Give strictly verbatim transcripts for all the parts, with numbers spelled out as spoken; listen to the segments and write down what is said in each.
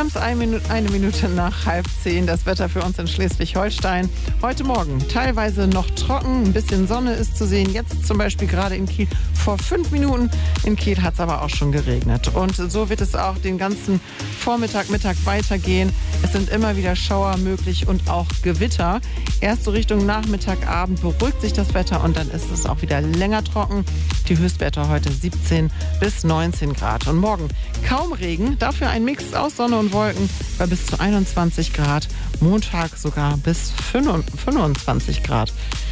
Wir haben es eine Minute, eine Minute nach halb zehn. Das Wetter für uns in Schleswig-Holstein. Heute Morgen teilweise noch trocken, ein bisschen Sonne ist zu sehen. Jetzt zum Beispiel gerade in Kiel vor fünf Minuten. In Kiel hat es aber auch schon geregnet. Und so wird es auch den ganzen Vormittag, Mittag weitergehen. Es sind immer wieder Schauer möglich und auch Gewitter. Erst so Richtung Nachmittag, Abend beruhigt sich das Wetter und dann ist es auch wieder länger trocken. Die Höchstwerte heute siebzehn bis neunzehn Grad. Und morgen kaum Regen, dafür ein Mix aus Sonne und Wolken bei bis zu einundzwanzig Grad. Montag sogar bis fünfundzwanzig Grad.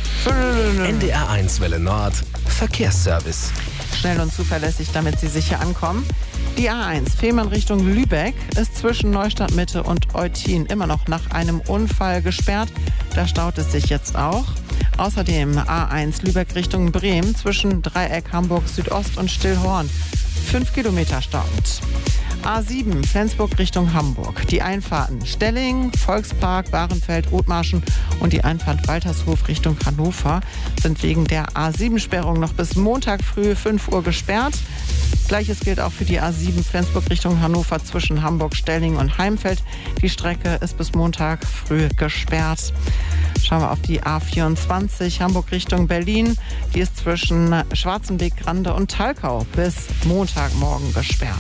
N D R eins Welle Nord, Verkehrsservice. Schnell und zuverlässig, damit Sie sicher ankommen. Die A eins Fehmarn Richtung Lübeck ist zwischen Neustadt Mitte und Eutin immer noch nach einem Unfall gesperrt. Da staut es sich jetzt auch. Außerdem A eins Lübeck Richtung Bremen zwischen Dreieck Hamburg Südost und Stillhorn. Fünf Kilometer stauend. A sieben Flensburg Richtung Hamburg. Die Einfahrten Stelling, Volkspark, Bahrenfeld, Othmarschen und die Einfahrt Waltershof Richtung Hannover sind wegen der A sieben Sperrung noch bis Montag früh fünf Uhr gesperrt. Gleiches gilt auch für die A sieben Flensburg Richtung Hannover zwischen Hamburg, Stelling und Heimfeld. Die Strecke ist bis Montag früh gesperrt. Schauen wir auf die A vierundzwanzig Hamburg Richtung Berlin. Die ist zwischen Schwarzenbeek, Grande und Talkau bis Montagmorgen gesperrt.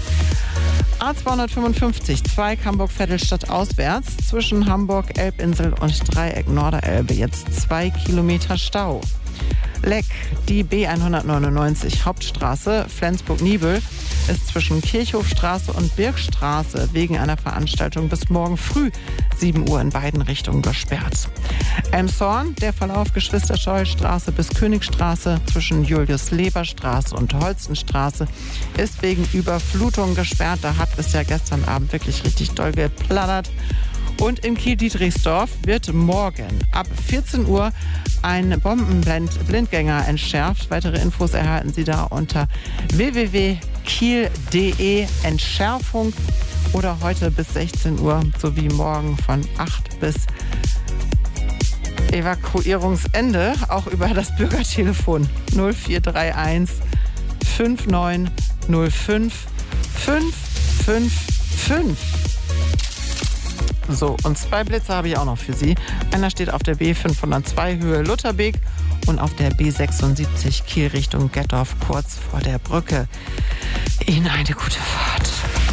A zweihundertfünfundfünfzig Zweig Hamburg-Vettelstadt auswärts zwischen Hamburg, Elbinsel und Dreieck Norderelbe jetzt zwei Kilometer Stau. Leck, die B hundertneunundneunzig Hauptstraße Flensburg-Nibel ist zwischen Kirchhofstraße und Birkstraße wegen einer Veranstaltung bis morgen früh sieben Uhr in beiden Richtungen gesperrt. Elmshorn, der Verlauf Geschwister-Scholl-Straße bis Königstraße zwischen Julius-Leber-Straße und Holstenstraße ist wegen Überflutung gesperrt. Da hat es ja gestern Abend wirklich richtig doll geplattert. Und in Kiel-Dietrichsdorf wird morgen ab vierzehn Uhr ein Bombenblindgänger entschärft. Weitere Infos erhalten Sie da unter w w w punkt kiel punkt de Entschärfung oder heute bis sechzehn Uhr sowie morgen von acht bis Evakuierungsende auch über das Bürgertelefon null vier drei eins fünf neun null fünf fünf fünf fünf. So, und zwei Blitze habe ich auch noch für Sie. Einer steht auf der B fünfhundertzwei Höhe Lutherbeek und auf der B sechsundsiebzig Kiel Richtung Gettorf kurz vor der Brücke. Ihnen eine gute Fahrt.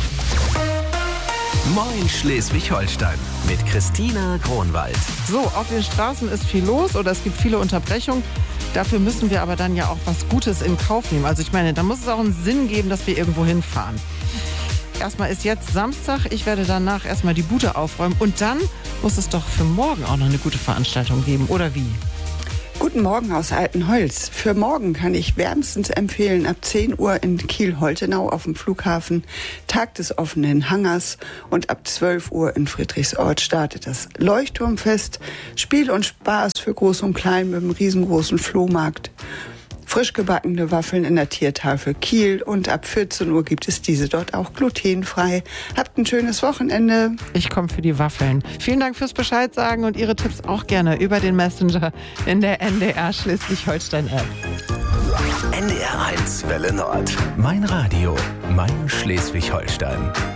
Moin Schleswig-Holstein mit Christina Kronwald. So, auf den Straßen ist viel los oder es gibt viele Unterbrechungen. Dafür müssen wir aber dann ja auch was Gutes in Kauf nehmen. Also ich meine, da muss es auch einen Sinn geben, dass wir irgendwo hinfahren. Erstmal ist jetzt Samstag, ich werde danach erstmal die Bude aufräumen und dann muss es doch für morgen auch noch eine gute Veranstaltung geben, oder wie? Guten Morgen aus Altenholz. Für morgen kann ich wärmstens empfehlen, ab zehn Uhr in Kiel-Holtenau auf dem Flughafen Tag des offenen Hangars und ab zwölf Uhr in Friedrichsort startet das Leuchtturmfest. Spiel und Spaß für Groß und Klein mit einem riesengroßen Flohmarkt. Frisch gebackene Waffeln in der Tiertafel Kiel und ab vierzehn Uhr gibt es diese dort auch glutenfrei. Habt ein schönes Wochenende. Ich komme für die Waffeln. Vielen Dank fürs Bescheid sagen und Ihre Tipps auch gerne über den Messenger in der N D R Schleswig-Holstein-App. N D R eins Welle Nord. Mein Radio, mein Schleswig-Holstein.